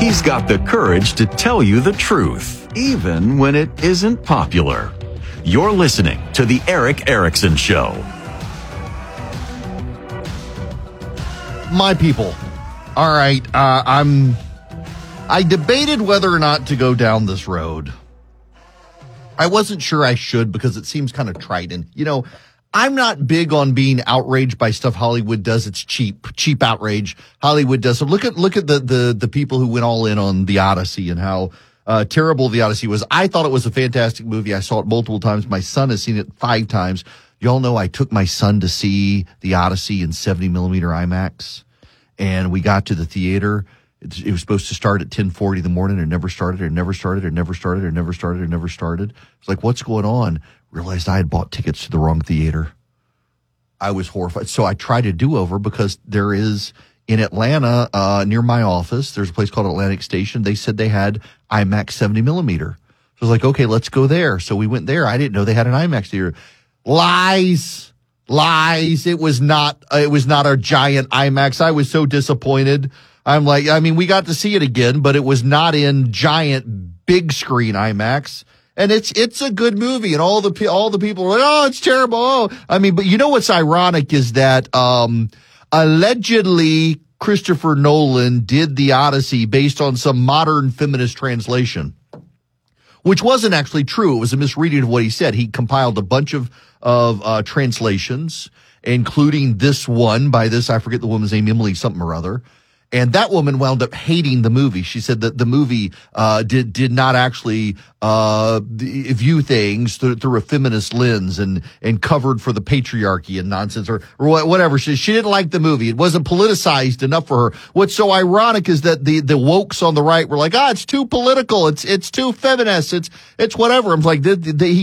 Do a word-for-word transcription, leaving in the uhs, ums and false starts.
He's got the courage to tell you the truth, even when it isn't popular. You're listening to The Erick Erickson Show. My people. All right, uh, I'm. I debated whether or not to go down this road. I wasn't sure I should because it seems kind of trite. And, you know, I'm not big on being outraged by stuff Hollywood does. It's cheap, cheap outrage. Hollywood does. So look at look at the the the people who went all in on The Odyssey and how uh, terrible The Odyssey was. I thought it was a fantastic movie. I saw it multiple times. My son has seen it five times. Y'all know I took my son to see The Odyssey in seventy millimeter IMAX. And we got to the theater. It, it was supposed to start at ten forty in the morning. It never started. It never started. It never started. It never started. It never started. It's like, what's going on? Realized I had bought tickets to the wrong theater. I was horrified. So I tried a do-over because there is in Atlanta, uh, near my office, there's a place called Atlantic Station. They said they had IMAX seventy millimeter. So I was like, okay, let's go there. So we went there. I didn't know they had an IMAX theater. Lies. Lies. It was not, it was not a giant IMAX. I was so disappointed. I'm like, I mean, we got to see it again, but it was not in giant big screen IMAX. And it's, it's a good movie. And all the, all the people are like, oh, it's terrible. Oh, I mean, but you know, what's ironic is that, um, allegedly Christopher Nolan did The Odyssey based on some modern feminist translation, which wasn't actually true. It was a misreading of what he said. He compiled a bunch of, of, uh, translations, including this one by this, I forget the woman's name, Emily something or other. And that woman wound up hating the movie. She said that the movie, uh, did, did not actually, uh, view things through, through a feminist lens and, and covered for the patriarchy and nonsense or, or whatever. She, she didn't like the movie. It wasn't politicized enough for her. What's so ironic is that the, the wokes on the right were like, ah, it's too political. It's, it's too feminist. It's, it's whatever. I'm like, the, the, he